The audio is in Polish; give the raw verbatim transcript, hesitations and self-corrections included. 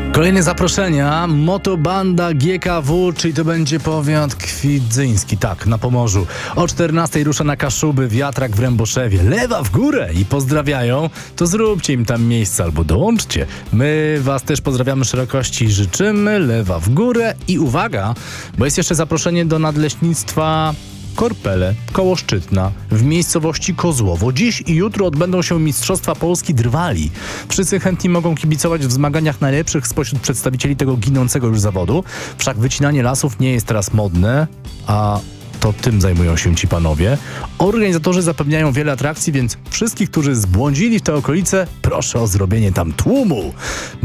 Kolejne zaproszenia. Motobanda G K W, czyli to będzie powiat kwidzyński, tak, na Pomorzu. O czternastej rusza na Kaszuby, wiatrak w Ręboszewie. Lewa w górę i pozdrawiają. To zróbcie im tam miejsce albo dołączcie. My was też pozdrawiamy szerokości i życzymy. Lewa w górę i uwaga, bo jest jeszcze zaproszenie do nadleśnictwa Korpele, koło Szczytna, w miejscowości Kozłowo. Dziś i jutro odbędą się Mistrzostwa Polski Drwali. Wszyscy chętni mogą kibicować w zmaganiach najlepszych spośród przedstawicieli tego ginącego już zawodu. Wszak wycinanie lasów nie jest teraz modne, a to tym zajmują się ci panowie. Organizatorzy zapewniają wiele atrakcji, więc wszystkich, którzy zbłądzili w te okolice, proszę o zrobienie tam tłumu.